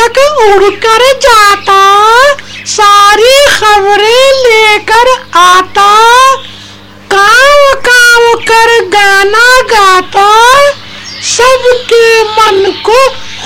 तक उड़कर जाता, सारी खबरें लेकर आता, काव काव कर गाना गाता, सबके मन को